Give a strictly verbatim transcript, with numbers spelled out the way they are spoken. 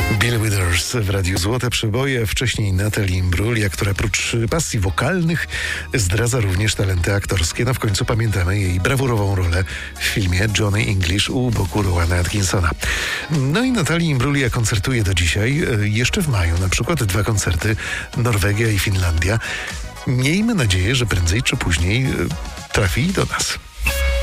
Bill Withers w Radiu Złote Przeboje, wcześniej Natalie Imbruglia, która prócz pasji wokalnych zdradza również talenty aktorskie. No w końcu pamiętamy jej brawurową rolę w filmie Johnny English u boku Rowena Atkinsona. No i Natalie Imbruglia koncertuje do dzisiaj, jeszcze w maju na przykład dwa koncerty, Norwegia i Finlandia. Miejmy nadzieję, że prędzej czy później trafi do nas.